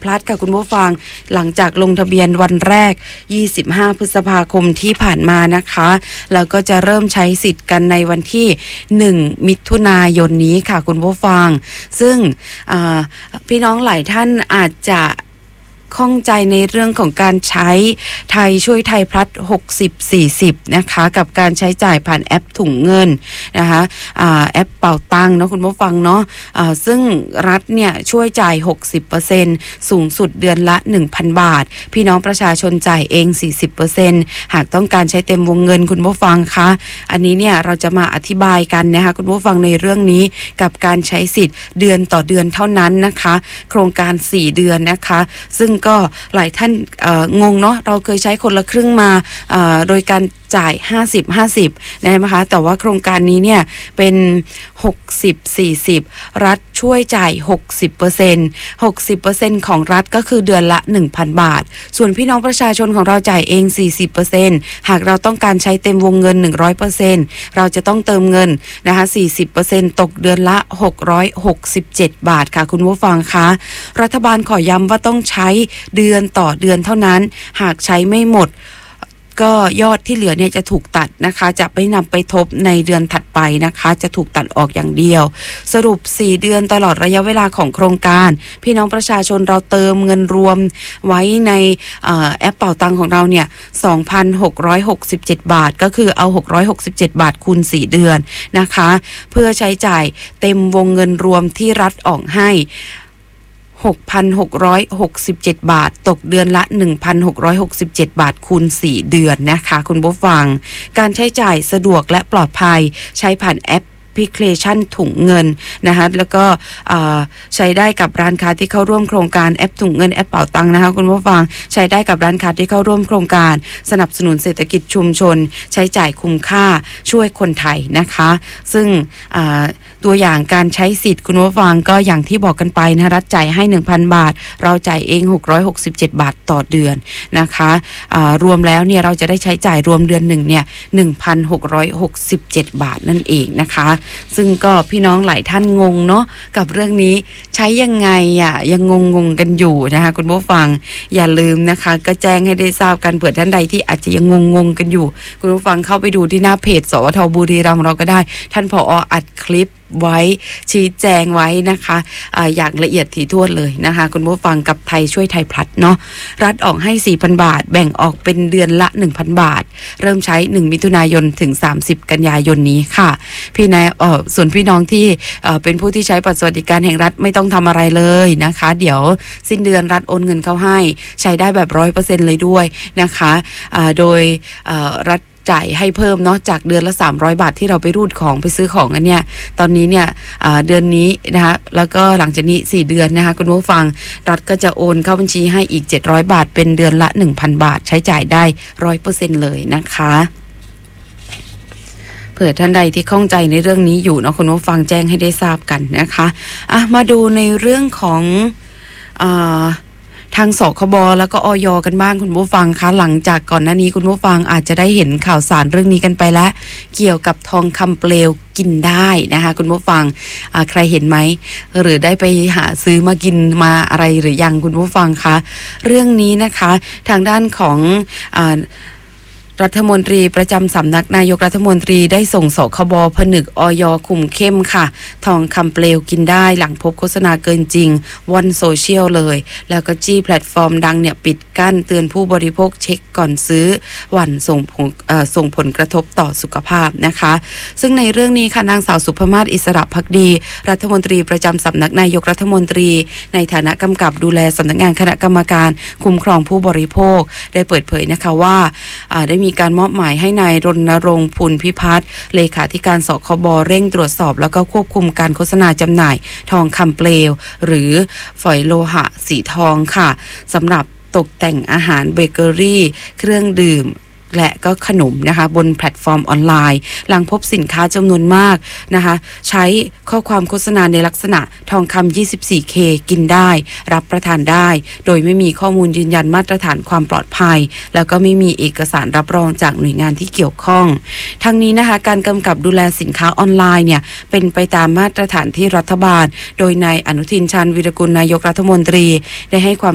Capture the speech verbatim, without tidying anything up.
ลัสค่ะคุณผู้ฟังหลังจากลงทะเบียนวันแรกยี่สิบห้าพฤษภาคมที่ผ่านมานะคะแล้วก็จะเริ่มใช้สิทธิ์กันในวันที่หนึ่งมิถุนายนนี้ค่ะคุณผู้ฟังซึ่งพี่น้องหลายท่านอาจจะข้องใจในเรื่องของการใช้ไทยช่วยไทยพลัสหกสิบ สี่สิบนะคะกับการใช้จ่ายผ่านแอปถุงเงินนะคะอ่าแอปเป่าตังค์เนาะคุณผู้ฟังเนาะอ่าซึ่งรัฐเนี่ยช่วยจ่าย หกสิบเปอร์เซ็นต์ สูงสุดเดือนละ หนึ่งพัน บาทพี่น้องประชาชนจ่ายเอง สี่สิบเปอร์เซ็นต์ หากต้องการใช้เต็มวงเงินคุณผู้ฟังคะอันนี้เนี่ยเราจะมาอธิบายกันนะคะคุณผู้ฟังในเรื่องนี้กับการใช้สิทธิ์เดือนต่อเดือนเท่านั้นนะคะโครงการสี่เดือนนะคะซึ่งก็หลายท่านงงเนาะเราเคยใช้คนละครึ่งมาโดยการจ่ายห้าสิบ ห้าสิบนะคะแต่ว่าโครงการนี้เนี่ยเป็นหกสิบ สี่สิบรัฐช่วยจ่าย หกสิบเปอร์เซ็นต์ หกสิบเปอร์เซ็นต์ ของรัฐก็คือเดือนละ หนึ่งพัน บาทส่วนพี่น้องประชาชนของเราจ่ายเอง สี่สิบเปอร์เซ็นต์ หากเราต้องการใช้เต็มวงเงิน หนึ่งร้อยเปอร์เซ็นต์ เราจะต้องเติมเงินนะคะ สี่สิบเปอร์เซ็นต์ ตกเดือนละหกร้อยหกสิบเจ็ดบาทค่ะคุณผู้ฟังคะรัฐบาลขอย้ำว่าต้องใช้เดือนต่อเดือนเท่านั้นหากใช้ไม่หมดก็ยอดที่เหลือเนี่ยจะถูกตัดนะคะจะไปนำไปทบในเดือนถัดไปนะคะจะถูกตัดออกอย่างเดียวสรุปสี่เดือนตลอดระยะเวลาของโครงการพี่น้องประชาชนเราเติมเงินรวมไว้ในแอปเป่าตังของเราเนี่ย สองพันหกร้อยหกสิบเจ็ด บาทก็คือเอาหกร้อยหกสิบเจ็ดบาทคูณสี่เดือนนะคะเพื่อใช้จ่ายเต็มวงเงินรวมที่รัฐออกให้หกพันหกร้อยหกสิบเจ็ด บาทตกเดือนละ หนึ่งพันหกร้อยหกสิบเจ็ด บาทคูณสี่เดือนนะคะคุณผู้ฟังการใช้จ่ายสะดวกและปลอดภัยใช้ผ่านแอปแอปพลิเคชันถุงเงินนะคะแล้วก็ใช้ได้กับร้านค้าที่เข้าร่วมโครงการแอปถุงเงินแอปเป๋าตังค์นะคะคุณผู้ฟังใช้ได้กับร้านค้าที่เข้าร่วมโครงการสนับสนุนเศรษฐกิจชุมชนใช้จ่ายคุ้มค่าช่วยคนไทยนะคะซึ่งตัวอย่างการใช้สิทธิ์คุณผู้ฟังก็อย่างที่บอกกันไปนะรัฐจ่ายให้ หนึ่งพัน บาทเราจ่ายเองหกร้อยหกสิบเจ็ดบาทต่อเดือนนะคะรวมแล้วเนี่ยเราจะได้ใช้จ่ายรวมเดือนหนึ่งเนี่ย หนึ่งพันหกร้อยหกสิบเจ็ด บาทนั่นเองนะคะซึ่งก็พี่น้องหลายท่านงงเนาะกับเรื่องนี้ใช้ยังไงอ่ะยังงงงกันอยู่นะคะคุณผู้ฟังอย่าลืมนะคะก็แจ้งให้ได้ทราบกันเผื่อท่านใดที่อาจจะยังงงงกันอยู่คุณผู้ฟังเข้าไปดูที่หน้าเพจสวทบุรีรัมย์เราก็ได้ท่านผอ.อัดคลิปไว้ชี้แจงไว้นะคะอ่าอย่างละเอียดถี่ถ้วนเลยนะคะคุณผู้ฟังกับไทยช่วยไทยพลัสเนาะรัฐออกให้ สี่พัน บาทแบ่งออกเป็นเดือนละ หนึ่งพัน บาทเริ่มใช้หนึ่งมิถุนายนถึงสามสิบกันยายนนี้ค่ะพี่นายเอ่อส่วนพี่น้องที่เอ่อเป็นผู้ที่ใช้บัตรสวัสดิการแห่งรัฐไม่ต้องทำอะไรเลยนะคะเดี๋ยวสิ้นเดือนรัฐโอนเงินเข้าให้ใช้ได้แบบ ร้อยเปอร์เซ็นต์ เลยด้วยนะคะอ่าโดยเอ่อรัฐจ่ายให้เพิ่มเนาะจากเดือนละสามร้อยบาทที่เราไปรูดของไปซื้อของกันเนี่ยตอนนี้เนี่ยเดือนนี้นะคะแล้วก็หลังจากนี้สี่เดือนนะคะคุณผู้ฟังรัฐก็จะโอนเข้าบัญชีให้อีกเจ็ดร้อยบาทเป็นเดือนละ หนึ่งพัน บาทใช้จ่ายได้ ร้อยเปอร์เซ็นต์ เลยนะคะเผื่อท่านใดที่ข้องใจในเรื่องนี้อยู่เนาะคุณผู้ฟังแจ้งให้ได้ทราบกันนะคะอ่ะมาดูในเรื่องของอ่าทางสคบแล้วก็อย.กันบ้างคุณผู้ฟังคะหลังจากก่อนหน้านี้คุณผู้ฟังอาจจะได้เห็นข่าวสารเรื่องนี้กันไปแล้วเกี่ยวกับทองคำเปลวกินได้นะคะคุณผู้ฟังใครเห็นไหมหรือได้ไปหาซื้อมากินมาอะไรหรือยังคุณผู้ฟังคะเรื่องนี้นะคะทางด้านของอ่ารัฐมนตรีประจำสำนักนายกรัฐมนตรีได้ส่งสคบผนึกอย.คุมเข้มค่ะทองคำเปลวกินได้หลังพบโฆษณาเกินจริงว่อนโซเชียลเลยแล้วก็จี้แพลตฟอร์มดังเนี่ยปิดกั้นเตือนผู้บริโภคเช็คก่อนซื้อหวั่นส่งผลเอ่อส่งผลกระทบต่อสุขภาพนะคะซึ่งในเรื่องนี้ค่ะนางสาวสุภมาศอิสระภักดีรัฐมนตรีประจำสำนักนายกรัฐมนตรีในฐานะกำกับดูแลสำนักงานคณะกรรมการคุ้มครองผู้บริโภคได้เปิดเผยนะคะว่าได้มีการมอบหมายให้นายรณรงค์พูนพิพัฒน์เลขาธิการสคบเร่งตรวจสอบแล้วก็ควบคุมการโฆษณาจำหน่ายทองคำเปลวหรือฝอยโลหะสีทองค่ะสำหรับตกแต่งอาหารเบเกอรี่เครื่องดื่มและก็ขนมนะคะบนแพลตฟอร์มออนไลน์หลังพบสินค้าจำนวนมากนะคะใช้ข้อความโฆษณาในลักษณะทองคำ ยี่สิบสี่เค กินได้รับประทานได้โดยไม่มีข้อมูลยืนยันมาตรฐานความปลอดภัยแล้วก็ไม่มีเอกสารรับรองจากหน่วยงานที่เกี่ยวข้องทั้งนี้นะคะการกำกับดูแลสินค้าออนไลน์เนี่ยเป็นไปตามมาตรฐานที่รัฐบาลโดยนายอนุทินชาญวีรกุลนายกรัฐมนตรีได้ให้ความ